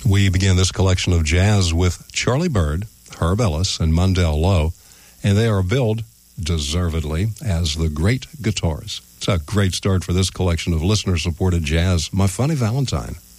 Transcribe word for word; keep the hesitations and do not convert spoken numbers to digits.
We begin this collection of jazz with Charlie Byrd, Herb Ellis, and Mundell Lowe, and they are billed, deservedly, as the Great Guitars. It's a great start for this collection of listener-supported jazz. My Funny Valentine.